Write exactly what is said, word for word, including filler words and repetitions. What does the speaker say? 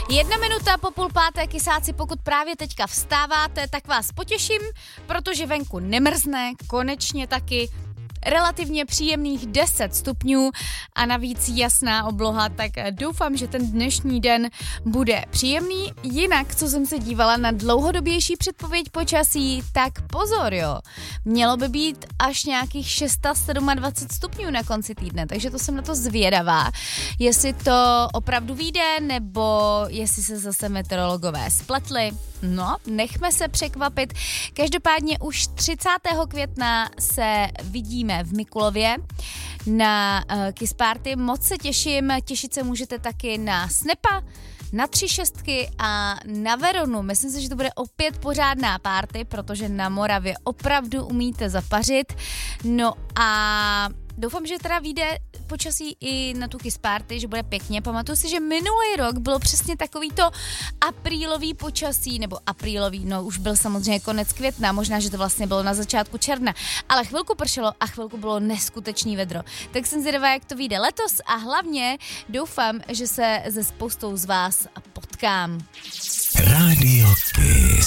Jedna minuta po půl páté, kysáci, pokud právě teďka vstáváte, tak vás potěším, protože venku nemrzne, konečně taky relativně příjemných deset stupňů a navíc jasná obloha, tak doufám, že ten dnešní den bude příjemný. Jinak, co jsem se dívala na dlouhodobější předpověď počasí, tak pozor, jo. Mělo by být až nějakých dvacet šest dvacet sedm stupňů na konci týdne, takže to jsem na to zvědavá. Jestli to opravdu vyjde, nebo jestli se zase meteorologové spletli. No, nechme se překvapit. Každopádně už třicátého května se vidíme v Mikulově na uh, Kiss Party. Moc se těším, těšit se můžete taky na Snepa, na Tři šestky a na Veronu. Myslím si, že to bude opět pořádná party, protože na Moravě opravdu umíte zapařit. No a doufám, že teda vyjde počasí i na tu Kiss Party, že bude pěkně. Pamatuju si, že minulý rok bylo přesně takovýto aprílový počasí, nebo aprílový, no už byl samozřejmě konec května, možná, že to vlastně bylo na začátku června, ale chvilku pršelo a chvilku bylo neskutečný vedro. Tak jsem zvědavá, jak to vyjde letos a hlavně doufám, že se se spoustou z vás potkám. Radio Kiss.